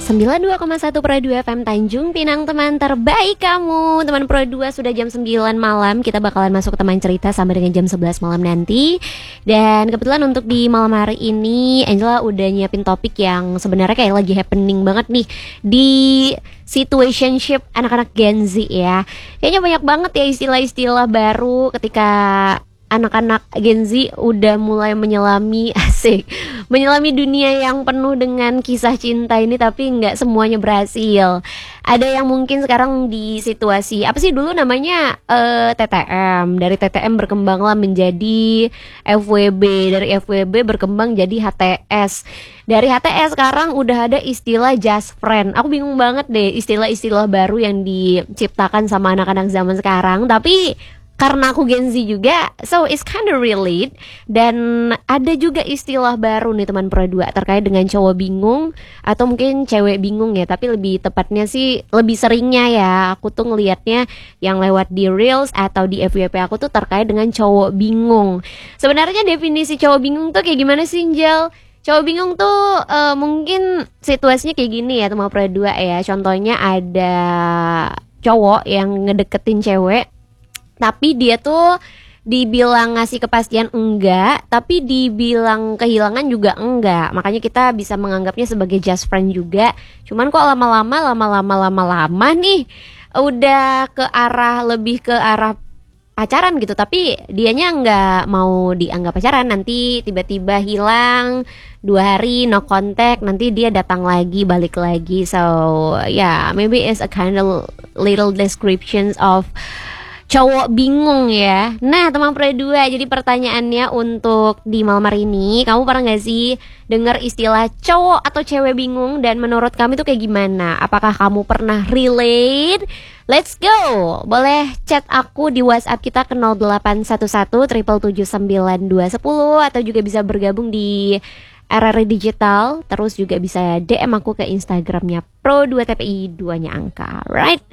92,1 Pro 2 FM Tanjung Pinang, teman terbaik kamu. Teman Pro 2, sudah jam 9 malam. Kita bakalan masuk ke teman cerita sampai dengan jam 11 malam nanti. Dan kebetulan untuk di malam hari ini Angela udah nyiapin topik yang sebenarnya kayak lagi happening banget nih di situationship anak-anak Gen Z ya. Kayaknya banyak banget ya istilah-istilah baru ketika anak-anak Gen Z udah mulai menyelami menyelami dunia yang penuh dengan kisah cinta ini, tapi nggak semuanya berhasil. Ada yang mungkin sekarang di situasi apa sih dulu namanya TTM, dari TTM berkembanglah menjadi FWB, dari FWB berkembang jadi HTS, dari HTS sekarang udah ada istilah just friend. Aku bingung banget deh istilah-istilah baru yang diciptakan sama anak-anak zaman sekarang, tapi karena aku Gen Z juga, so it's kind of relate. Dan ada juga istilah baru nih teman Pro 2 terkait dengan cowok bingung atau mungkin cewek bingung ya. Tapi lebih tepatnya sih, lebih seringnya ya aku tuh ngelihatnya yang lewat di Reels atau di FYP aku tuh terkait dengan cowok bingung. Sebenarnya definisi cowok bingung tuh kayak gimana sih, Angel? Cowok bingung tuh mungkin situasinya kayak gini ya teman Pro 2 ya. Contohnya ada cowok yang ngedeketin cewek, tapi dia tuh dibilang ngasih kepastian enggak, tapi dibilang kehilangan juga enggak. Makanya kita bisa menganggapnya sebagai just friend juga. Cuman kok lama-lama nih udah lebih ke arah pacaran gitu. Tapi dianya enggak mau dianggap pacaran. Nanti tiba-tiba hilang 2 hari no contact, nanti dia datang lagi, balik lagi. So yeah, maybe it's a kind of little descriptions of cowok bingung ya. Nah teman Pro 2, jadi pertanyaannya untuk di malam hari ini, kamu pernah gak sih dengar istilah cowok atau cewek bingung? Dan menurut kamu itu kayak gimana? Apakah kamu pernah relate? Let's go. Boleh chat aku di WhatsApp kita ke 0811 777 9210, atau juga bisa bergabung di RRI Digital. Terus juga bisa DM aku ke Instagramnya Pro 2 TPI 2 nya angka. Right?